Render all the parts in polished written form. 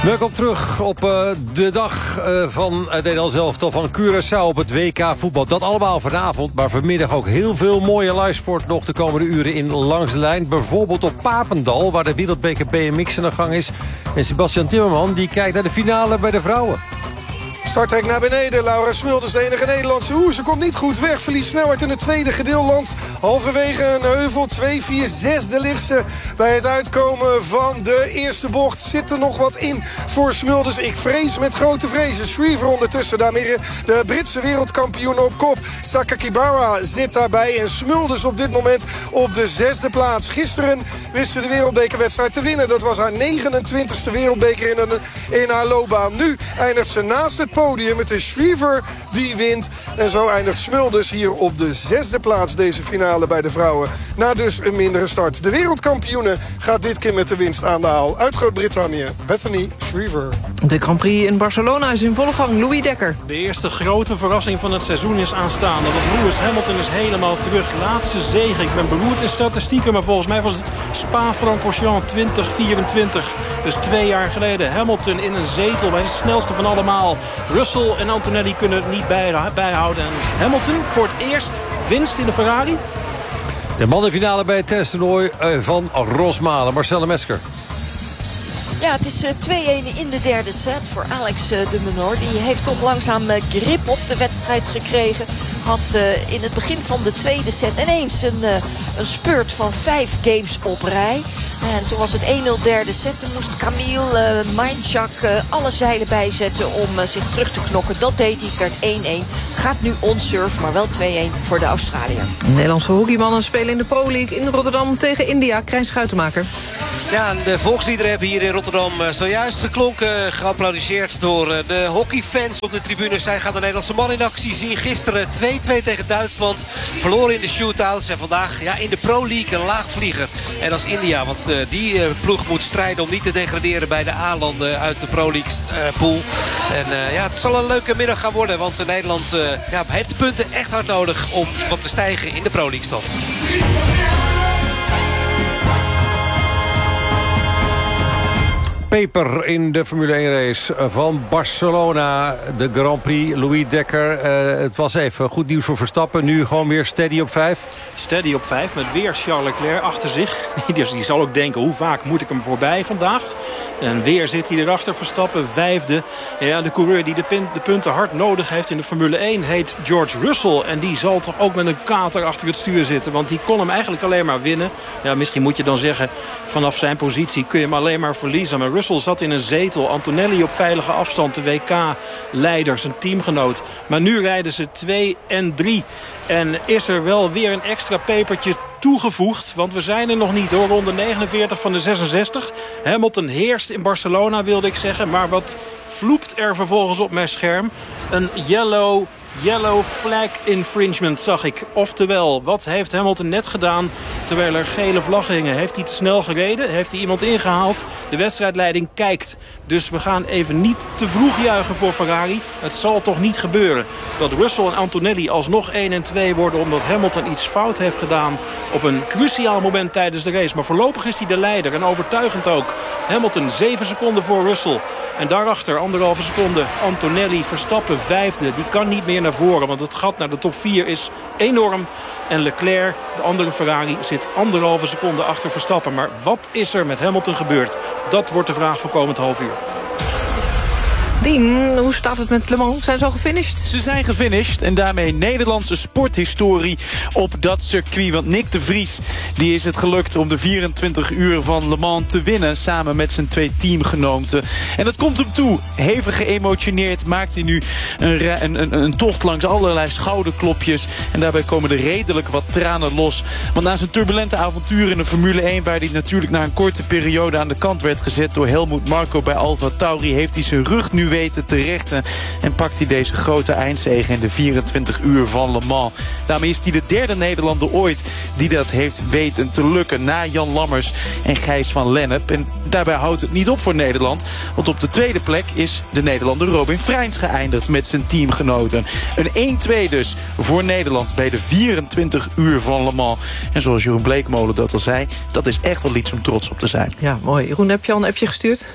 Welkom terug op de dag van het Nederlands elftal van Curaçao op het WK voetbal. Dat allemaal vanavond, maar vanmiddag ook heel veel mooie livesport nog de komende uren in Langs de Lijn. Bijvoorbeeld op Papendal, waar de wereldbeker BMX aan de gang is. En Sebastian Timmerman die kijkt naar de finale bij de vrouwen. Startrek naar beneden. Laura Smulders, de enige Nederlandse. Ze komt niet goed weg. Verliest snelheid in het tweede gedeelte. Halverwege een heuvel. 2, 4, 6e ligt ze. Bij het uitkomen van de eerste bocht zit er nog wat in voor Smulders. Ik vrees met grote vrezen. Shriver ondertussen. Daarmee de Britse wereldkampioen op kop. Sakakibara zit daarbij. En Smulders op dit moment op de 6e plaats. Gisteren wist ze de wereldbekerwedstrijd te winnen. Dat was haar 29e wereldbeker in haar loopbaan. Nu eindigt ze naast het podium. Het is Shriver die wint. En zo eindigt Smulders hier op de 6e plaats deze finale bij de vrouwen. Na dus een mindere start. De wereldkampioene gaat dit keer met de winst aan de haal. Uit Groot-Brittannië, Bethany Shriver. De Grand Prix in Barcelona is in volle gang. Louis Dekker. De eerste grote verrassing van het seizoen is aanstaande. Want Lewis Hamilton is helemaal terug. Laatste zege. Ik ben beroerd in statistieken. Maar volgens mij was het Spa-Francorchamps 2024. Dus 2 jaar geleden. Hamilton in een zetel bij de snelste van allemaal. Russell en Antonelli kunnen het niet bijhouden. En Hamilton voor het eerst winst in de Ferrari. De mannenfinale bij het tennistoernooi van Rosmalen. Marcelle Mesker. Ja, het is 2-1 in de derde set voor Alex de Minaur. Die heeft toch langzaam grip op de wedstrijd gekregen. Had in het begin van de tweede set ineens een spurt van 5 games op rij. En toen was het 1-0 derde set. Toen moest Camille Mindchak alle zeilen bijzetten om zich terug te knokken. Dat deed hij. Het werd 1-1. Gaat nu on-serve, maar wel 2-1 voor de Australiër. Nederlandse hockeymannen spelen in de Pro League in Rotterdam tegen India. Krijn Schuitenmaker. Ja, de volksliederen hebben hier in Rotterdam zojuist geklonken. Geapplaudiseerd door de hockeyfans op de tribunes. Zij gaan de Nederlandse man in actie zien. Gisteren 2-2 tegen Duitsland. Verloren in de shootouts. En vandaag in de Pro League een laagvlieger. En dat is India, want die ploeg moet strijden om niet te degraderen bij de A-landen uit de Pro League pool. En het zal een leuke middag gaan worden. Want Nederland heeft de punten echt hard nodig om wat te stijgen in de Pro League stand. Peper in de Formule 1 race van Barcelona. De Grand Prix, Louis Dekker. Het was even goed nieuws voor Verstappen. Nu gewoon weer steady op 5. Steady op 5 met weer Charles Leclerc achter zich. Dus die zal ook denken, hoe vaak moet ik hem voorbij vandaag? En weer zit hij erachter, Verstappen 5e. Ja, de coureur die de punten hard nodig heeft in de Formule 1 heet George Russell. En die zal toch ook met een kater achter het stuur zitten. Want die kon hem eigenlijk alleen maar winnen. Ja, misschien moet je dan zeggen, vanaf zijn positie kun je hem alleen maar verliezen. Maar Russell zat in een zetel. Antonelli op veilige afstand, de WK-leider, zijn teamgenoot. Maar nu rijden ze 2 en 3. En is er wel weer een extra pepertje toegevoegd. Want we zijn er nog niet hoor. Ronde 49 van de 66. Hamilton heerst in Barcelona, wilde ik zeggen. Maar wat vloept er vervolgens op mijn scherm? Een yellow flag infringement zag ik. Oftewel, wat heeft Hamilton net gedaan terwijl er gele vlaggen hingen? Heeft hij te snel gereden? Heeft hij iemand ingehaald? De wedstrijdleiding kijkt. Dus we gaan even niet te vroeg juichen voor Ferrari. Het zal toch niet gebeuren dat Russell en Antonelli alsnog 1 en 2 worden omdat Hamilton iets fout heeft gedaan op een cruciaal moment tijdens de race. Maar voorlopig is hij de leider en overtuigend ook. Hamilton 7 seconden voor Russell. En daarachter 1,5 seconde Antonelli. Verstappen 5e. Die kan niet meer naar voren. Want het gat naar de top 4 is enorm. En Leclerc, de andere Ferrari, zit 1,5 seconde achter Verstappen. Maar wat is er met Hamilton gebeurd? Dat wordt de vraag voor komend half uur. Dien, hoe staat het met Le Mans? Zijn ze al gefinished? Ze zijn gefinished en daarmee Nederlandse sporthistorie op dat circuit. Want Nick de Vries, die is het gelukt om de 24 uur van Le Mans te winnen. Samen met zijn 2 teamgenoten. En dat komt hem toe. Hevig geëmotioneerd maakt hij nu een tocht langs allerlei schouderklopjes. En daarbij komen er redelijk wat tranen los. Want na zijn turbulente avontuur in de Formule 1... waar hij natuurlijk na een korte periode aan de kant werd gezet door Helmut Marko bij AlphaTauri... heeft hij zijn rug nu weten te rechten en pakt hij deze grote eindzege in de 24 uur van Le Mans. Daarmee is hij de 3e Nederlander ooit die dat heeft weten te lukken na Jan Lammers en Gijs van Lennep. En daarbij houdt het niet op voor Nederland, want op de 2e plek is de Nederlander Robin Freins geëindigd met zijn teamgenoten. Een 1-2 dus voor Nederland bij de 24 uur van Le Mans. En zoals Jeroen Bleekmolen dat al zei, dat is echt wel iets om trots op te zijn. Ja, mooi. Jeroen, heb je al een appje gestuurd?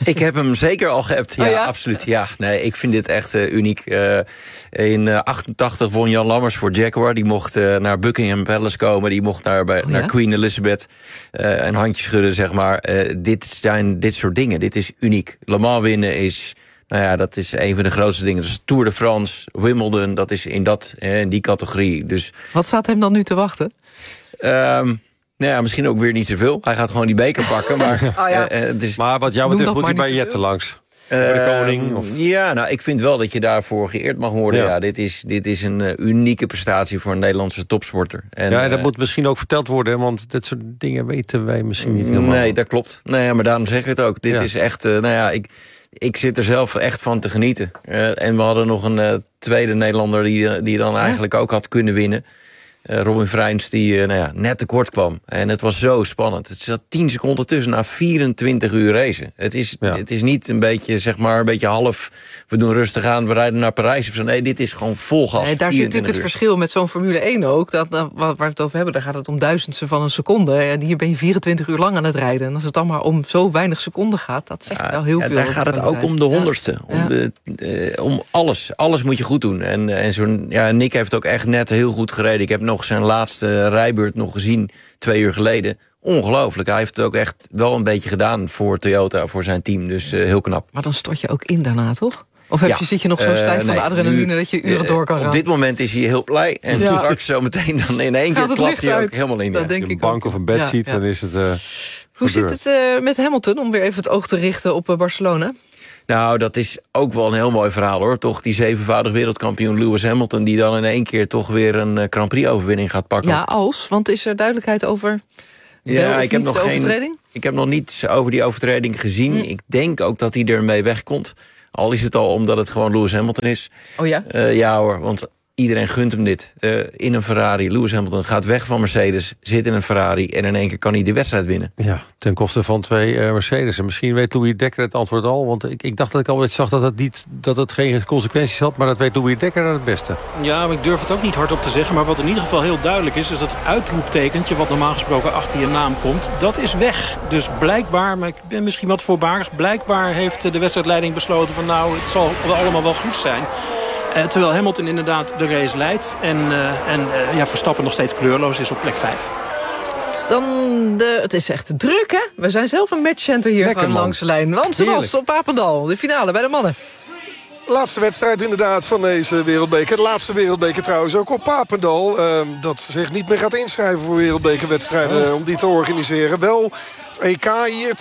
Ik heb hem zeker al geappt. Ja, ja? Absoluut. Ja, nee, ik vind dit echt uniek. In 88 won Jan Lammers voor Jaguar. Die mocht naar Buckingham Palace komen. Die mocht naar Queen Elizabeth een handje schudden, zeg maar. Dit zijn dit soort dingen. Dit is uniek. Le Mans winnen is... Nou ja, dat is een van de grootste dingen. Dus Tour de France, Wimbledon, dat is in die categorie. Dus, wat staat hem dan nu te wachten? Nou ja, misschien ook weer niet zoveel. Hij gaat gewoon die beker pakken. Maar, maar wat jou betreft moet hij bij Jette langs. De koning? Of... Ja, nou, ik vind wel dat je daarvoor geëerd mag worden. Ja, dit is een unieke prestatie voor een Nederlandse topsporter. En dat moet misschien ook verteld worden, want dit soort dingen weten wij misschien niet helemaal. Nee, dat klopt. Nee, maar daarom zeg ik het ook. Dit is echt, ik zit er zelf echt van te genieten. En we hadden nog een tweede Nederlander die dan eigenlijk ook had kunnen winnen. Robin Freins, die net tekort kwam. En het was zo spannend. Het zat 10 seconden tussen na 24 uur racen. Het is niet een beetje, zeg maar, een beetje half... we doen rustig aan, we rijden naar Parijs of zo. Nee, dit is gewoon vol gas. Nee, daar zit natuurlijk het verschil met zo'n Formule 1 ook. Waar we het over hebben, daar gaat het om duizendsten van een seconde. En hier ben je 24 uur lang aan het rijden. En als het dan maar om zo weinig seconden gaat, dat zegt wel heel veel. Daar gaat het ook om de honderdste. Om alles. Alles moet je goed doen. En zo'n Nick heeft ook echt net heel goed gereden. Ik heb nog zijn laatste rijbeurt nog gezien 2 uur geleden. Ongelooflijk. Hij heeft het ook echt wel een beetje gedaan voor Toyota, voor zijn team. Dus heel knap. Maar dan stort je ook in daarna, toch? Of zit je nog zo stijf van de adrenaline dat je uren door kan gaan? Op dit moment is hij heel blij. En straks zometeen dan in één keer klapt hij ook helemaal in. Dat denk ik een bank of een bed ziet, dan is het Hoe zit het met Hamilton, om weer even het oog te richten op Barcelona? Nou, dat is ook wel een heel mooi verhaal, hoor. Toch die 7-voudig wereldkampioen Lewis Hamilton... die dan in één keer toch weer een Grand Prix-overwinning gaat pakken. Ja, want is er duidelijkheid over ik heb nog overtreding? Ik heb nog niets over die overtreding gezien. Ik denk ook dat hij ermee wegkomt. Al is het al omdat het gewoon Lewis Hamilton is. Oh ja? Ja hoor, want iedereen gunt hem dit. In een Ferrari. Lewis Hamilton gaat weg van Mercedes, zit in een Ferrari... en in één keer kan hij de wedstrijd winnen. Ja, ten koste van 2 Mercedes. En misschien weet Louis Dekker het antwoord al. Want ik dacht dat ik alweer zag dat het geen consequenties had... maar dat weet Louis Dekker dan het beste. Ja, maar ik durf het ook niet hardop te zeggen. Maar wat in ieder geval heel duidelijk is dat uitroeptekentje... wat normaal gesproken achter je naam komt, dat is weg. Dus blijkbaar, maar ik ben misschien wat voorbarig... blijkbaar heeft de wedstrijdleiding besloten van... nou, het zal allemaal wel goed zijn... terwijl Hamilton inderdaad de race leidt. En Verstappen nog steeds kleurloos is op plek 5. Het is echt druk, hè? We zijn zelf een matchcenter hier van langs de lijn. Want ze was op Papendal, de finale bij de mannen. Laatste wedstrijd inderdaad van deze wereldbeker. De laatste wereldbeker trouwens ook op Papendal. Dat zich niet meer gaat inschrijven voor wereldbekerwedstrijden om die te organiseren. Wel het EK hier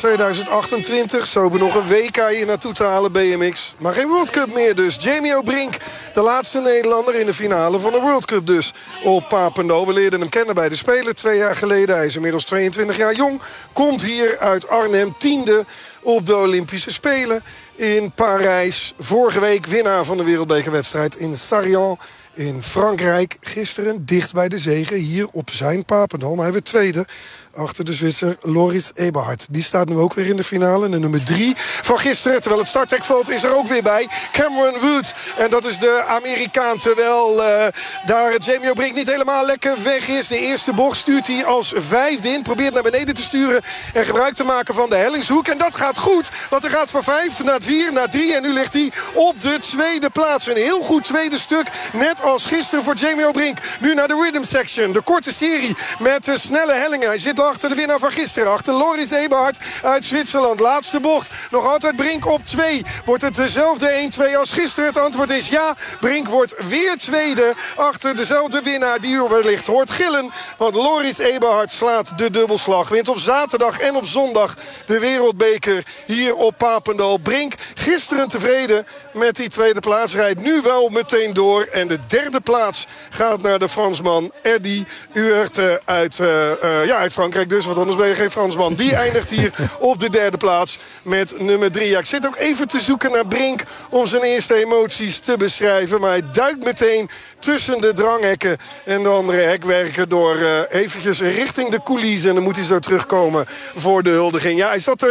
2028. Zo hebben we nog een WK hier naartoe te halen, BMX. Maar geen World Cup meer dus. Jamie O'Brink, de laatste Nederlander in de finale van de World Cup dus op Papendal. We leerden hem kennen bij de Spelen 2 jaar geleden. Hij is inmiddels 22 jaar jong. Komt hier uit Arnhem, 10e op de Olympische Spelen in Parijs. Vorige week winnaar van de wereldbekerwedstrijd in Sarrian in Frankrijk. Gisteren dicht bij de zege hier op zijn Papendal. Maar hij werd tweede achter de Zwitser Loris Eberhard. Die staat nu ook weer in de finale. De nummer 3 van gisteren. Terwijl het starthekveld is er ook weer bij. Cameron Wood. En dat is de Amerikaan. Terwijl daar Jamie O'Brink niet helemaal lekker weg is. De eerste bocht stuurt hij als 5e in. Probeert naar beneden te sturen. En gebruik te maken van de hellingshoek. En dat gaat goed. Want hij gaat van 5 naar 4 naar 3. En nu ligt hij op de tweede plaats. Een heel goed tweede stuk. Net als gisteren voor Jamie O'Brink. Nu naar de rhythm section. De korte serie met snelle hellingen. Hij zit achter de winnaar van gisteren. Achter Loris Eberhard uit Zwitserland. Laatste bocht. Nog altijd Brink op 2. Wordt het dezelfde 1-2 als gisteren? Het antwoord is ja. Brink wordt weer tweede. Achter dezelfde winnaar die u wellicht hoort gillen. Want Loris Eberhard slaat de dubbelslag. Wint op zaterdag en op zondag de wereldbeker hier op Papendal. Brink gisteren tevreden met die tweede plaats. Rijdt nu wel meteen door. En de derde plaats gaat naar de Fransman Eddy Huerta uit Frankrijk. Dus, want anders ben je geen Fransman. Die eindigt hier op de derde plaats met nummer 3. Ja, ik zit ook even te zoeken naar Brink om zijn eerste emoties te beschrijven. Maar hij duikt meteen tussen de dranghekken en de andere hekwerken door eventjes richting de coulissen. En dan moet hij zo terugkomen voor de huldiging. Ja, hij zat er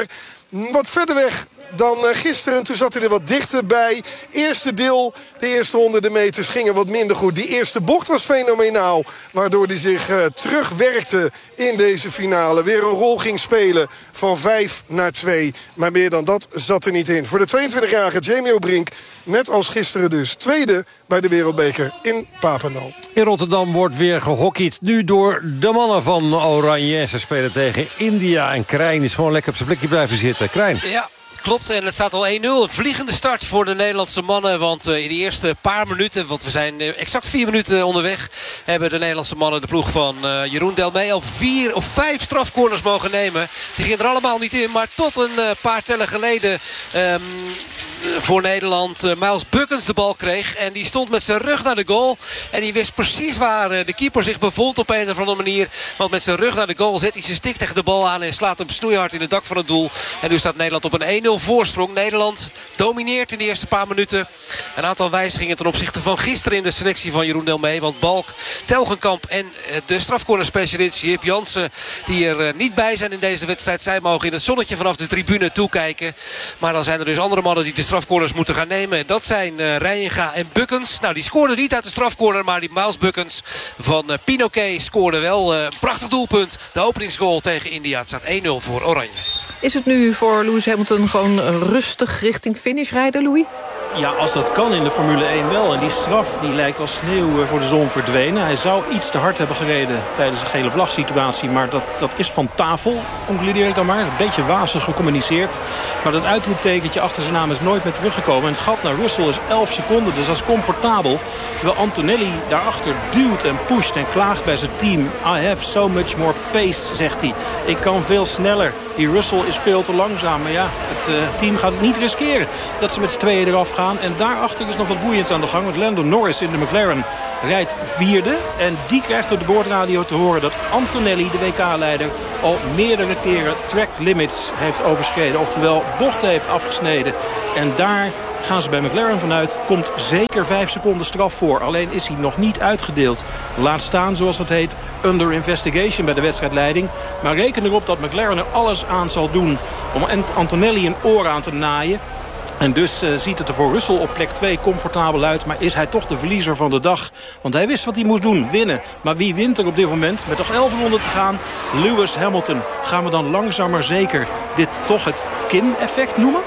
wat verder weg dan gisteren. Toen zat hij er wat dichterbij. Eerste deel, de eerste honderden meters gingen wat minder goed. Die eerste bocht was fenomenaal. Waardoor hij zich terugwerkte in deze finale. Weer een rol ging spelen van 5 naar 2. Maar meer dan dat zat er niet in. Voor de 22-jarige Jamie O'Brink, net als gisteren dus, tweede bij de Wereldbeker in Papendal. In Rotterdam wordt weer gehockeyd. Nu door de mannen van Oranje. Ze spelen tegen India. En Krijn is gewoon lekker op zijn plekje blijven zitten. Krijn. Ja. Klopt, en het staat al 1-0. Een vliegende start voor de Nederlandse mannen. Want in de eerste paar minuten, want we zijn exact 4 minuten onderweg, hebben de Nederlandse mannen de ploeg van Jeroen Delmee al 4 of 5 strafcorners mogen nemen. Die gingen er allemaal niet in, maar tot een paar tellen geleden voor Nederland Miles Buckens de bal kreeg. En die stond met zijn rug naar de goal. En die wist precies waar de keeper zich bevond op een of andere manier. Want met zijn rug naar de goal zet hij zijn stick tegen de bal aan en slaat hem snoeihard in het dak van het doel. En nu staat Nederland op een 1-0 voorsprong. Nederland domineert in de eerste paar minuten. Een aantal wijzigingen ten opzichte van gisteren in de selectie van Jeroen Delmee. Want Balk, Telgenkamp en de strafcornerspecialist Jip Jansen, die er niet bij zijn in deze wedstrijd, zij mogen in het zonnetje vanaf de tribune toekijken. Maar dan zijn er dus andere mannen die de strafcorners moeten gaan nemen. Dat zijn Reijnga en Buckens. Nou, die scoorden niet uit de strafcorner, maar die Miles Buckens van Pinoquet scoorde wel een prachtig doelpunt. De openingsgoal tegen India. Het staat 1-0 voor Oranje. Is het nu voor Lewis Hamilton gewoon rustig richting finish rijden, Louis? Ja, als dat kan in de Formule 1 wel. En die straf die lijkt als sneeuw voor de zon verdwenen. Hij zou iets te hard hebben gereden tijdens een gele vlag situatie. Maar dat is van tafel, concludeer ik dan maar. Een beetje wazig gecommuniceerd. Maar dat uitroeptekentje achter zijn naam is nooit meer teruggekomen. En het gat naar Russell is 11 seconden. Dus dat is comfortabel. Terwijl Antonelli daarachter duwt en pusht en klaagt bij zijn team. I have so much more pace, zegt hij. Ik kan veel sneller. Die Russell is veel te langzaam. Maar ja, het team gaat het niet riskeren dat ze met z'n tweeën eraf gaan. En daarachter is nog wat boeiends aan de gang. Want Lando Norris in de McLaren rijdt 4e. En die krijgt door de boordradio te horen dat Antonelli, de WK-leider, al meerdere keren track limits heeft overschreden. Oftewel bochten heeft afgesneden. En daar gaan ze bij McLaren vanuit. Komt zeker 5 seconden straf voor. Alleen is hij nog niet uitgedeeld. Laat staan, zoals dat heet, under investigation bij de wedstrijdleiding. Maar reken erop dat McLaren er alles aan zal doen om Antonelli een oor aan te naaien. En dus ziet het er voor Russell op plek 2 comfortabel uit. Maar is hij toch de verliezer van de dag? Want hij wist wat hij moest doen, winnen. Maar wie wint er op dit moment? Met nog 11 ronden te gaan. Lewis Hamilton. Gaan we dan langzaam maar zeker dit toch het Kim-effect noemen?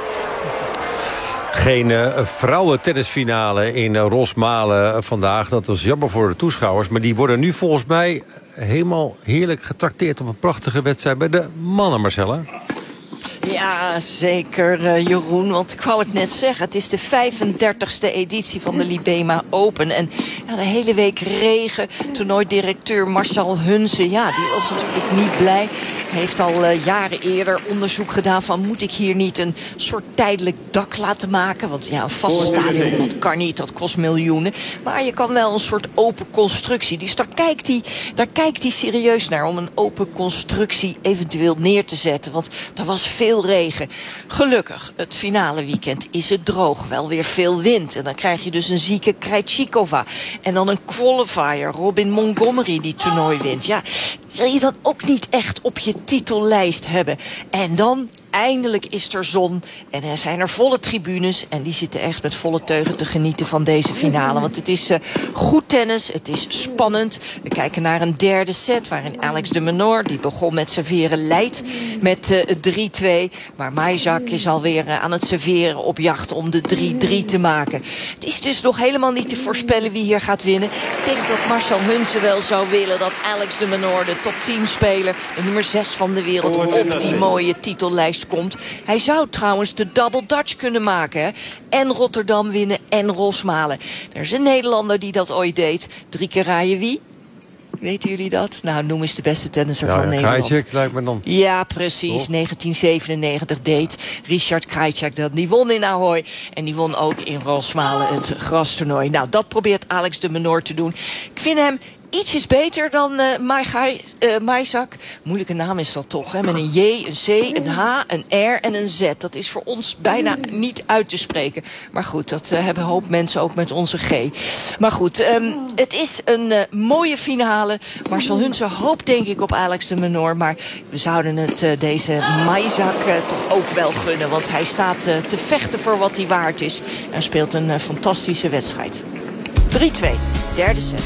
Geen vrouwentennisfinale in Rosmalen vandaag. Dat was jammer voor de toeschouwers. Maar die worden nu volgens mij helemaal heerlijk getrakteerd op een prachtige wedstrijd bij de mannen, Marcella. Ja, zeker Jeroen, want ik wou het net zeggen. Het is de 35e editie van de Libema Open. En ja, de hele week regen. Toernooidirecteur Marcel Hunze, ja, die was natuurlijk niet blij. Hij heeft al jaren eerder onderzoek gedaan van, moet ik hier niet een soort tijdelijk dak laten maken? Want ja, een vast stadion, dat kan niet, dat kost miljoenen. Maar je kan wel een soort open constructie. Dus daar kijkt hij serieus naar om een open constructie eventueel neer te zetten. Want er was veel regen. Gelukkig, het finale weekend is het droog. Wel weer veel wind. En dan krijg je dus een zieke Krejcikova. En dan een qualifier, Robin Montgomery, die toernooi wint. Ja, wil je dat ook niet echt op je titellijst hebben? En dan eindelijk is er zon en er zijn er volle tribunes. En die zitten echt met volle teugen te genieten van deze finale. Want het is goed tennis, het is spannend. We kijken naar een derde set waarin Alex de Minaur, die begon met serveren, leidt met 3-2. Maar Maijzak is alweer aan het serveren op jacht om de 3-3 te maken. Het is dus nog helemaal niet te voorspellen wie hier gaat winnen. Ik denk dat Marcel Hunze wel zou willen dat Alex de Minaur, de top 10 speler, de nummer 6 van de wereld, op die mooie titellijst komt. Hij zou trouwens de double Dutch kunnen maken. Hè? En Rotterdam winnen en Rosmalen. Er is een Nederlander die dat ooit deed. 3 keer raaien wie? Weten jullie dat? Nou, noem eens de beste tennisser van Nederland. Krajicek lijkt me dan. Ja, precies. 1997 deed Richard Krajicek dat. Die won in Ahoy. En die won ook in Rosmalen het grastoernooi. Nou, dat probeert Alex de Minaur te doen. Ik vind hem ietsjes beter dan Maizak. Moeilijke naam is dat toch, hè? Met een J, een C, een H, een R en een Z. Dat is voor ons bijna niet uit te spreken. Maar goed, dat hebben een hoop mensen ook met onze G. Maar goed, het is een mooie finale. Marcel Hunsen hoopt denk ik op Alex de Minaur. Maar we zouden het deze Maizak toch ook wel gunnen. Want hij staat te vechten voor wat hij waard is. En speelt een fantastische wedstrijd. 3-2, derde set.